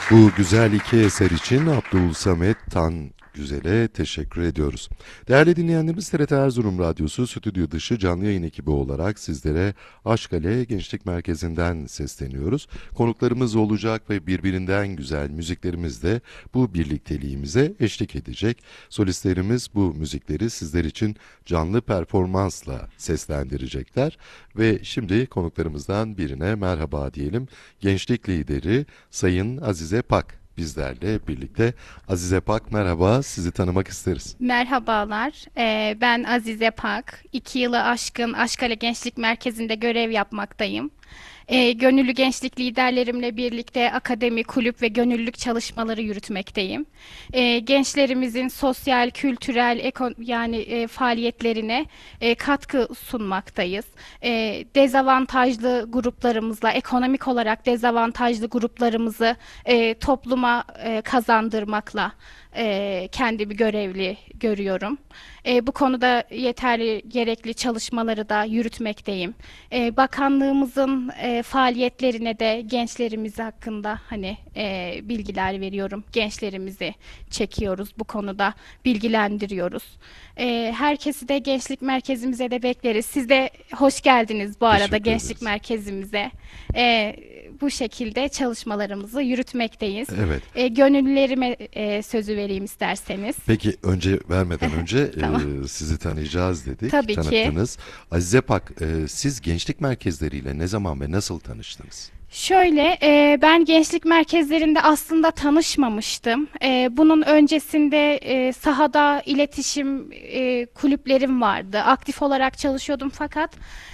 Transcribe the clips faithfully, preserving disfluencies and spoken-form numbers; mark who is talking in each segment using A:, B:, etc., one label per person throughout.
A: Bu güzel iki eser için Abdülsamet Tan Güzel'e teşekkür ediyoruz. Değerli dinleyenlerimiz, T R T Erzurum Radyosu stüdyo dışı canlı yayın ekibi olarak sizlere Aşkale Gençlik Merkezi'nden sesleniyoruz. Konuklarımız olacak ve birbirinden güzel müziklerimiz de bu birlikteliğimize eşlik edecek. Solistlerimiz bu müzikleri sizler için canlı performansla seslendirecekler. Ve şimdi konuklarımızdan birine merhaba diyelim. Gençlik lideri Sayın Azize Pak bizlerle birlikte. Azize Pak, merhaba, sizi tanımak isteriz.
B: Merhabalar, Ee, ben Azize Pak. İki yılı aşkın Aşkale Gençlik Merkezi'nde görev yapmaktayım. Ee, gönüllü gençlik liderlerimle birlikte akademi, kulüp ve gönüllülük çalışmaları yürütmekteyim. Ee, gençlerimizin sosyal, kültürel, eko- yani e, faaliyetlerine e, katkı sunmaktayız. Ee, dezavantajlı gruplarımızla, ekonomik olarak dezavantajlı gruplarımızı e, topluma e, kazandırmakla e, kendimi görevli görüyorum. E, bu konuda yeterli gerekli çalışmaları da yürütmekteyim. E, bakanlığımızın e, faaliyetlerine de gençlerimiz hakkında hani e, bilgiler veriyorum. Gençlerimizi çekiyoruz bu konuda, bilgilendiriyoruz. E, herkesi de gençlik merkezimize de bekleriz. Siz de hoş geldiniz bu arada
A: Teşekkür
B: gençlik
A: ederiz.
B: merkezimize. E, bu şekilde çalışmalarımızı yürütmekteyiz.
A: Evet.
B: E, gönüllülerime e, sözü vereyim isterseniz.
A: Peki, önce vermeden önce
B: Tamam.
A: e, sizi tanıyacağız dedik,
B: Tabii ki.
A: tanıttınız. Azize Pak, e, siz gençlik merkezleriyle ne zaman ve nasıl tanıştınız?
B: Şöyle, e, ben gençlik merkezlerinde aslında tanışmamıştım. E, bunun öncesinde e, sahada iletişim e, kulüplerim vardı. Aktif olarak çalışıyordum fakat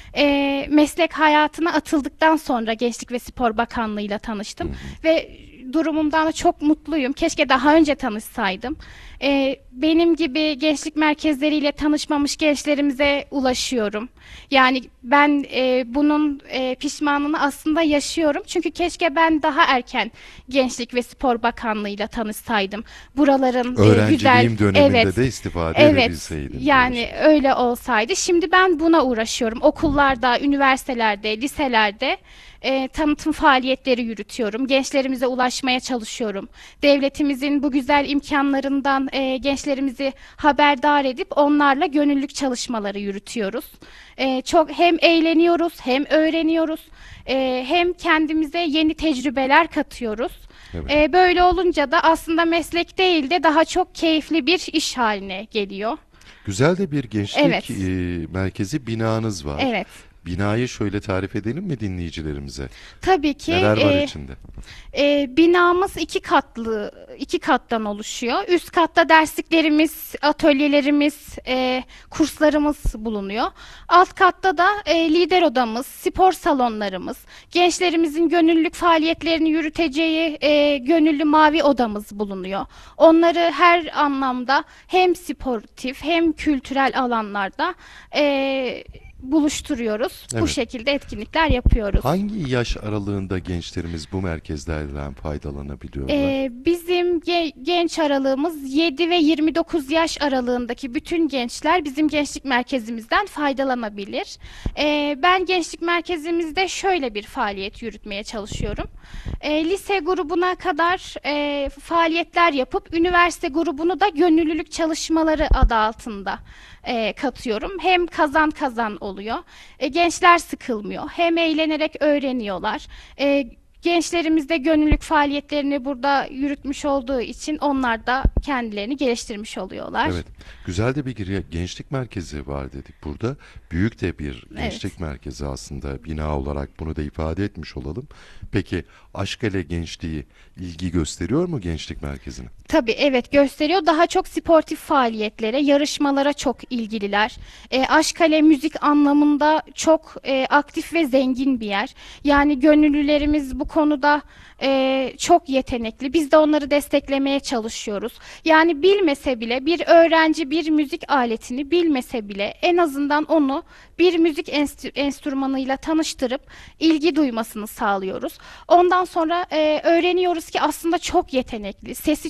B: e, meslek hayatına atıldıktan sonra Gençlik ve Spor Bakanlığı'yla
A: Hı
B: tanıştım
A: hı.
B: ve durumumdan da çok mutluyum. Keşke daha önce tanışsaydım. E, benim gibi gençlik merkezleriyle tanışmamış gençlerimize ulaşıyorum. Yani ben e, bunun e, pişmanlığını aslında yaşıyorum. Çünkü keşke ben daha erken Gençlik ve Spor Bakanlığı'yla tanışsaydım. Buraların e, güzel,
A: Öğrenciliğim döneminde
B: evet,
A: de istifade
B: evet,
A: edebilseydim
B: yani
A: diyorsunuz.
B: öyle olsaydı. Şimdi ben buna uğraşıyorum. Okullarda, üniversitelerde, liselerde e, tanıtım faaliyetleri yürütüyorum. Gençlerimize ulaşmaya çalışıyorum. Devletimizin bu güzel imkanlarından e, gençlerimizi haberdar edip onlarla gönüllülük çalışmaları yürütüyoruz. E, çok hem eğleniyoruz, hem öğreniyoruz, e, hem kendimize yeni tecrübeler katıyoruz.
A: Evet.
B: E, böyle olunca da aslında meslek değil de daha çok keyifli bir iş haline geliyor.
A: Güzel de bir gençlik
B: Evet,
A: e, merkezi binanız var.
B: evet.
A: Binayı şöyle tarif edelim mi dinleyicilerimize?
B: Tabii ki.
A: Neler var
B: e,
A: içinde?
B: E, binamız iki katlı, iki kattan oluşuyor. Üst katta dersliklerimiz, atölyelerimiz, e, kurslarımız bulunuyor. Alt katta da e, lider odamız, spor salonlarımız, gençlerimizin gönüllülük faaliyetlerini yürüteceği e, gönüllü mavi odamız bulunuyor. Onları her anlamda hem sportif hem kültürel alanlarda e, buluşturuyoruz. Bu
A: Evet.
B: şekilde etkinlikler yapıyoruz.
A: Hangi yaş aralığında gençlerimiz bu merkezlerden faydalanabiliyorlar?
B: Ee, bizim ge- genç aralığımız yedi ve yirmi dokuz yaş aralığındaki bütün gençler bizim gençlik merkezimizden faydalanabilir. Ee, ben gençlik merkezimizde şöyle bir faaliyet yürütmeye çalışıyorum. Ee, lise grubuna kadar e, faaliyetler yapıp üniversite grubunu da gönüllülük çalışmaları adı altında e, katıyorum. Hem kazan kazan oluyor. E, gençler sıkılmıyor. Hem eğlenerek öğreniyorlar. E, Gençlerimiz de gönüllülük faaliyetlerini burada yürütmüş olduğu için onlar da kendilerini geliştirmiş oluyorlar.
A: Evet. Güzel de bir gir- gençlik merkezi var dedik burada. Büyük de bir
B: Evet.
A: gençlik merkezi aslında, bina olarak bunu da ifade etmiş olalım. Peki Aşkale gençliği ilgi gösteriyor mu gençlik merkezine?
B: Tabii, evet, gösteriyor. Daha çok sportif faaliyetlere, yarışmalara çok ilgililer. E, Aşkale müzik anlamında çok e, aktif ve zengin bir yer. Yani gönüllülerimiz bu konuda e, çok yetenekli. Biz de onları desteklemeye çalışıyoruz. Yani bilmese bile bir öğrenci bir müzik aletini bilmese bile en azından onu bir müzik enstü- enstrümanıyla tanıştırıp ilgi duymasını sağlıyoruz. Ondan sonra e, öğreniyoruz ki aslında çok yetenekli. Sesi